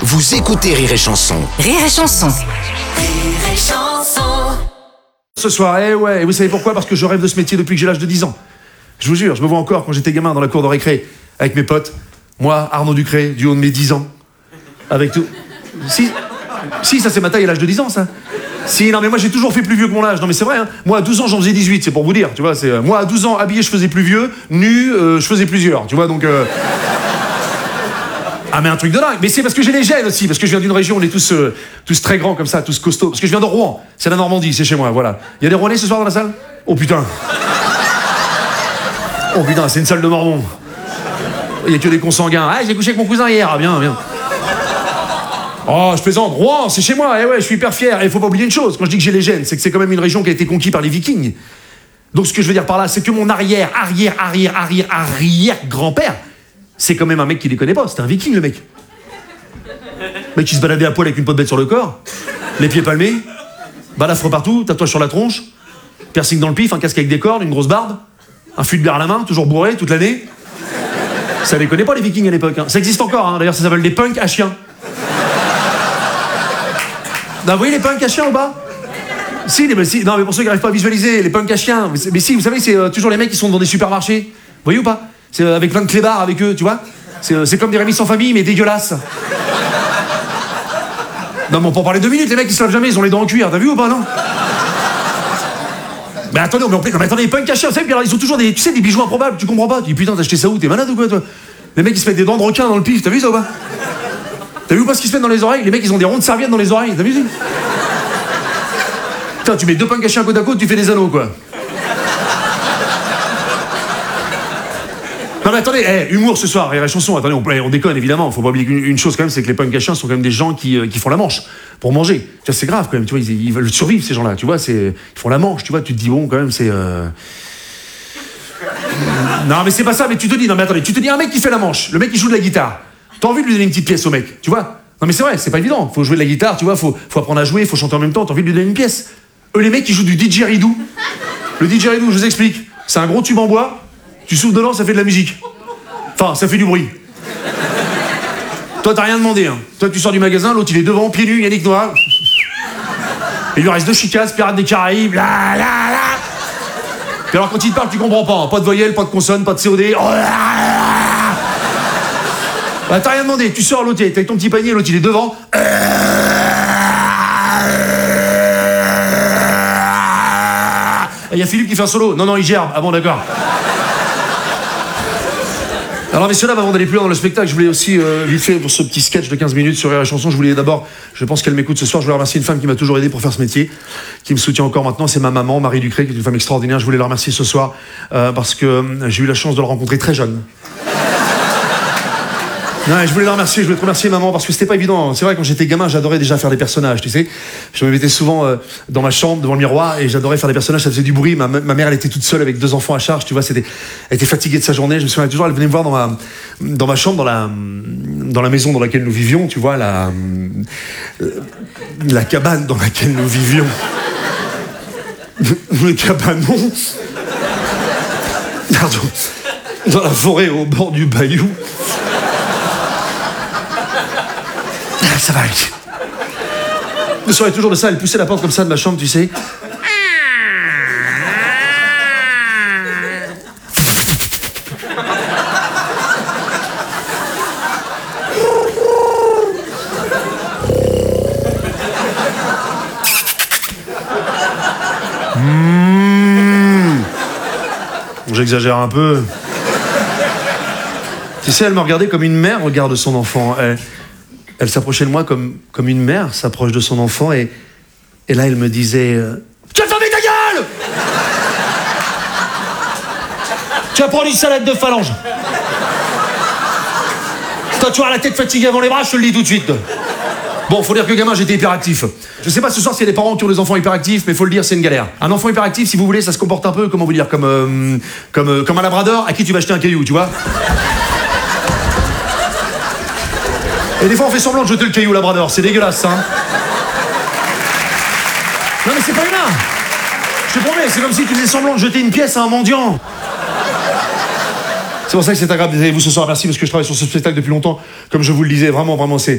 Vous écoutez Rire et Chanson. Rire et Chanson. Rire et Chanson. Ce soir, et vous savez pourquoi? Parce que je rêve de ce métier depuis que j'ai l'âge de 10 ans. Je vous jure, je me vois encore quand j'étais gamin dans la cour de récré, avec mes potes. Moi, Arnaud Ducré, du haut de mes 10 ans. Avec tout... Si, ça c'est ma taille à l'âge de 10 ans, ça. Si, non mais moi j'ai toujours fait plus vieux que mon âge. Non mais c'est vrai, hein. Moi à 12 ans j'en faisais 18, c'est pour vous dire, tu vois. Moi à 12 ans, habillé je faisais plus vieux, nu, je faisais plusieurs, tu vois, donc... Ah mais un truc de dingue. Mais c'est parce que j'ai les gènes aussi, parce que je viens d'une région, on est tous très grands comme ça, tous costauds. Parce que je viens de Rouen, c'est la Normandie, c'est chez moi, voilà. Il y a des Rouennais ce soir dans la salle? Oh putain. Oh putain, c'est une salle de Mormons. Il y a que des consanguins. Ah, j'ai couché avec mon cousin hier, ah, bien. Oh, je plaisante, Rouen, c'est chez moi, je suis hyper fier. Et il faut pas oublier une chose, quand je dis que j'ai les gènes, c'est que c'est quand même une région qui a été conquise par les Vikings. Donc ce que je veux dire par là, c'est que mon arrière grand-père, c'est quand même un mec qui les connaît pas, c'était un viking le mec. Mec qui se baladait à poil avec une peau de bête sur le corps, les pieds palmés, balafre partout, tatouage sur la tronche, piercing dans le pif, un casque avec des cordes, une grosse barbe, un fût de bière à la main, toujours bourré toute l'année. Ça les connaît pas les vikings à l'époque, hein. Ça existe encore, hein. D'ailleurs ça s'appelle des punks à chiens. Non, vous voyez les punks à chiens au bas? Si, non mais pour ceux qui n'arrivent pas à visualiser, les punks à chiens, mais si, vous savez, c'est toujours les mecs qui sont dans des supermarchés, vous voyez ou pas? C'est avec plein de clébards avec eux, tu vois. C'est comme des rémis sans famille, mais dégueulasses. Non, mais on peut en parler 2 minutes, les mecs ils se lavent jamais, ils ont les dents en cuir, t'as vu ou pas, non? Mais attendez, les punks cachés, vous savez, ils ont toujours des bijoux improbables, tu comprends pas? Tu dis putain, t'as acheté ça où? T'es malade ou quoi, toi? Les mecs ils se mettent des dents de requin dans le pif, t'as vu ça ou pas? T'as vu ou pas ce qu'ils se mettent dans les oreilles? Les mecs ils ont des ronds de serviettes dans les oreilles, t'as vu ça? Putain, tu mets 2 punks cachés un côte à côte, tu fais des anneaux, quoi. Non mais attendez, humour ce soir, Rire et Chanson, attendez, on déconne évidemment, faut pas oublier une chose quand même, c'est que les punks à chiens sont quand même des gens qui font la manche pour manger. Tu vois, c'est grave quand même, tu vois, ils veulent survivre ces gens-là, tu vois, ils font la manche, tu vois, tu te dis bon quand même c'est... Non mais c'est pas ça, mais tu te dis, non mais attendez, tu te dis un mec qui fait la manche, le mec qui joue de la guitare, t'as envie de lui donner une petite pièce au mec, tu vois? Non mais c'est vrai, c'est pas évident, faut jouer de la guitare, tu vois, faut apprendre à jouer, faut chanter en même temps, t'as envie de lui donner une pièce. Eux les mecs qui jouent du didgeridoo, le didgeridoo, je vous explique, c'est un gros tube en bois, tu souffles dedans, ça fait de la musique. Enfin, ça fait du bruit. Toi, t'as rien demandé, hein. Toi, tu sors du magasin, l'autre, il est devant, pieds nus, Yannick Noah. Il lui reste 2 chicasses, Pirates des Caraïbes, là. Puis alors, quand il te parle, tu comprends pas, hein. Pas de voyelle, pas de consonne, pas de COD. Oh là là. Bah, t'as rien demandé. Tu sors, l'autre, t'es avec ton petit panier, l'autre, il est devant. Il y a Philippe qui fait un solo. Non, il gerbe. Ah bon, d'accord. Alors messieurs dames, avant d'aller plus loin dans le spectacle, je voulais aussi vite fait pour ce petit sketch de 15 minutes sur Rire et Chanson, je voulais d'abord, je pense qu'elle m'écoute ce soir, je voulais remercier une femme qui m'a toujours aidé pour faire ce métier, qui me soutient encore maintenant, c'est ma maman, Marie Ducré, qui est une femme extraordinaire. Je voulais la remercier ce soir parce que j'ai eu la chance de la rencontrer très jeune. Ouais, je voulais te remercier maman parce que c'était pas évident. C'est vrai, quand j'étais gamin, j'adorais déjà faire des personnages, tu sais. Je me mettais souvent dans ma chambre devant le miroir et j'adorais faire des personnages, ça faisait du bruit. Ma mère, elle était toute seule avec 2 enfants à charge, tu vois, elle était fatiguée de sa journée. Je me souviens toujours, elle venait me voir dans ma chambre, dans la maison dans laquelle nous vivions, tu vois, la cabane dans laquelle nous vivions. Le cabanon. Pardon. Dans la forêt au bord du bayou. Ça va aller. Je me souviens toujours de ça, elle poussait la porte comme ça de ma chambre, tu sais. J'exagère un peu. Tu sais, elle me regardait comme une mère regarde son enfant. Elle s'approchait de moi comme une mère s'approche de son enfant et là elle me disait tu as fermé ta gueule. Tu vas prendre une salade de phalange. Quand tu auras la tête fatiguée avant les bras, je te le dis tout de suite. Bon, faut dire que gamin, j'étais hyperactif. Je sais pas ce soir s'il y a des parents qui ont des enfants hyperactifs, mais faut le dire, c'est une galère. Un enfant hyperactif, si vous voulez, ça se comporte un peu, comment vous dire, comme un labrador à qui tu vas acheter un caillou, tu vois. Et des fois, on fait semblant de jeter le caillou labrador. C'est dégueulasse, ça. Hein. Non, mais c'est pas humain. Je te promets, c'est comme si tu faisais semblant de jeter une pièce à un mendiant. C'est pour ça que c'est agréable d'être avec vous ce soir. Merci, parce que je travaille sur ce spectacle depuis longtemps. Comme je vous le disais, vraiment, c'est